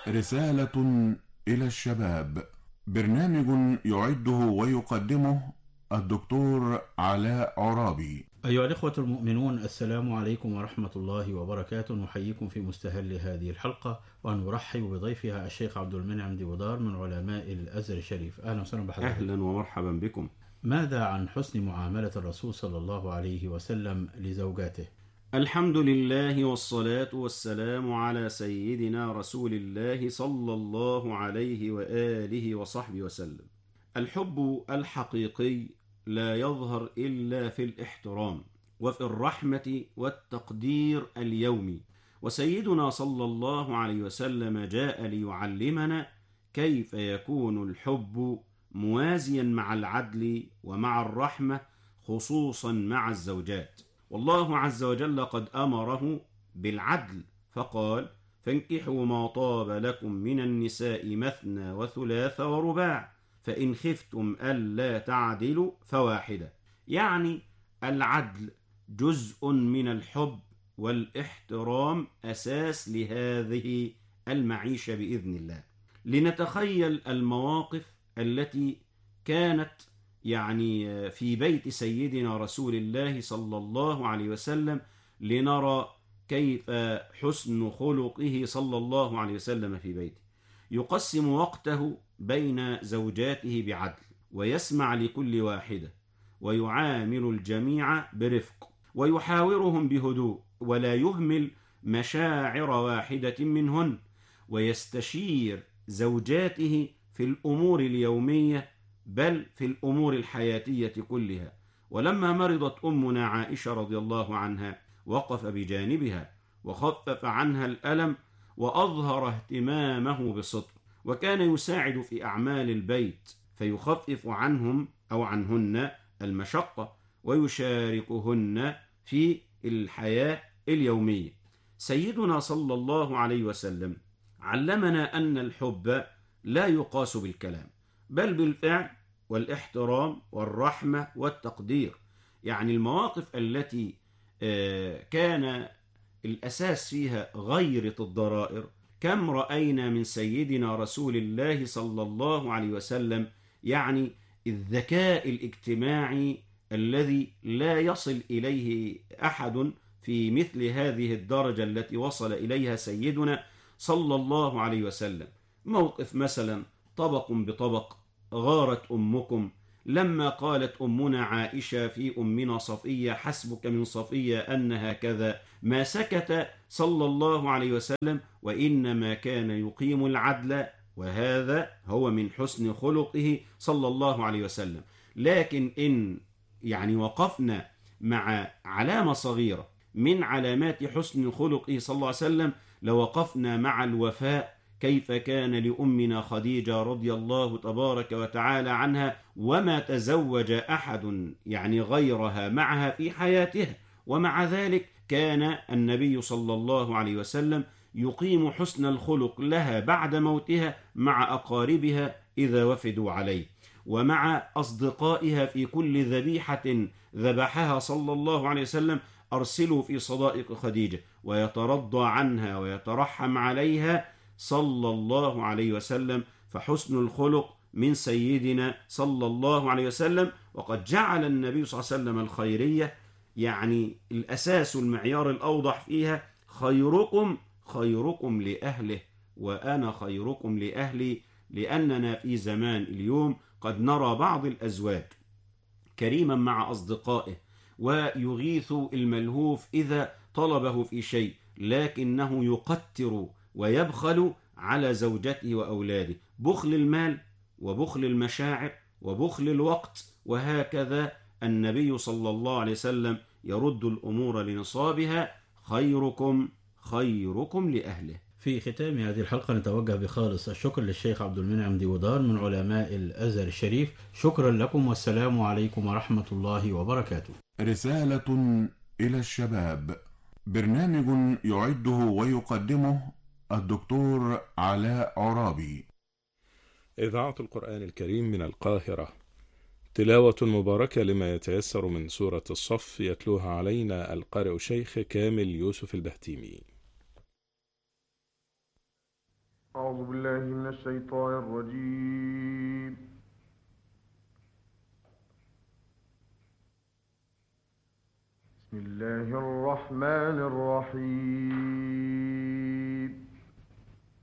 رسالة إلى الشباب. برنامج يعده ويقدمه الدكتور علاء عرابي. أيها الإخوة المؤمنون، السلام عليكم ورحمة الله وبركاته. نحييكم في مستهل هذه الحلقة ونرحب بضيفها الشيخ عبد المنعم ديودار من علماء الأزهر الشريف. أهلا وسهلا بحضرتك. أهلا ومرحبا بكم. ماذا عن حسن معاملة الرسول صلى الله عليه وسلم لزوجاته؟ الحمد لله والصلاة والسلام على سيدنا رسول الله صلى الله عليه وآله وصحبه وسلم. الحب الحقيقي لا يظهر إلا في الاحترام وفي الرحمة والتقدير اليومي، وسيدنا صلى الله عليه وسلم جاء ليعلمنا كيف يكون الحب موازيا مع العدل ومع الرحمة، خصوصا مع الزوجات. والله عز وجل قد أمره بالعدل فقال: فانكحوا ما طاب لكم من النساء مثنى وثلاث ورباع فإن خفتم ألا تعدلوا فواحدة. يعني العدل جزء من الحب، والاحترام أساس لهذه المعيشة بإذن الله. لنتخيل المواقف التي كانت في بيت سيدنا رسول الله صلى الله عليه وسلم، لنرى كيف حسن خلقه صلى الله عليه وسلم في بيته. يقسم وقته بين زوجاته بعدل، ويسمع لكل واحدة، ويعامل الجميع برفق، ويحاورهم بهدوء، ولا يهمل مشاعر واحدة منهن، ويستشير زوجاته في الأمور اليومية بل في الأمور الحياتية كلها. ولما مرضت أمنا عائشة رضي الله عنها وقف بجانبها وخفف عنها الألم وأظهر اهتمامه بصدق، وكان يساعد في أعمال البيت فيخفف عنهم أو عنهن المشقة ويشاركهن في الحياة اليومية. سيدنا صلى الله عليه وسلم علمنا أن الحب لا يقاس بالكلام بل بالفعل والاحترام والرحمة والتقدير. يعني المواقف التي كان الأساس فيها غيرة الضرائر، كم رأينا من سيدنا رسول الله صلى الله عليه وسلم الذكاء الاجتماعي الذي لا يصل إليه أحد في مثل هذه الدرجة التي وصل إليها سيدنا صلى الله عليه وسلم. موقف مثلا طبق بطبق: غارت أمكم لما قالت أمنا عائشة في أمنا صفية: حسبك من صفية أنها كذا. ما سكت صلى الله عليه وسلم، وإنما كان يقيم العدل، وهذا هو من حسن خلقه صلى الله عليه وسلم. لكن إن وقفنا مع علامة صغيرة من علامات حسن خلقه صلى الله عليه وسلم، لوقفنا مع الوفاء. كيف كان لأمنا خديجة رضي الله تبارك وتعالى عنها، وما تزوج أحد غيرها معها في حياتها، ومع ذلك كان النبي صلى الله عليه وسلم يقيم حسن الخلق لها بعد موتها مع أقاربها إذا وفدوا عليه، ومع أصدقائها في كل ذبيحة ذبحها صلى الله عليه وسلم أرسلوا في صدائق خديجة، ويترضى عنها ويترحم عليها صلى الله عليه وسلم. فحسن الخلق من سيدنا صلى الله عليه وسلم. وقد جعل النبي صلى الله عليه وسلم الخيرية الأساس والمعيار الأوضح فيها: خيركم خيركم لأهله وأنا خيركم لأهلي. لأننا في زمان اليوم قد نرى بعض الأزواج كريما مع أصدقائه ويغيث الملهوف إذا طلبه في شيء، لكنه يقتر ويبخل على زوجته وأولاده، بخل المال وبخل المشاعر وبخل الوقت. وهكذا النبي صلى الله عليه وسلم يرد الأمور لنصابها: خيركم خيركم لأهله. في ختام هذه الحلقة نتوجه بخالص الشكر للشيخ عبد المنعم ديودار من علماء الأزهر الشريف. شكرا لكم والسلام عليكم ورحمة الله وبركاته. رسالة إلى الشباب. برنامج يعده ويقدمه الدكتور علاء عرابي. إذاعة القرآن الكريم من القاهرة، تلاوة مباركة لما يتيسر من سورة الصف، يتلوها علينا القارئ شيخ كامل يوسف البهتيمي. أعوذ بالله من الشيطان الرجيم. بسم الله الرحمن الرحيم.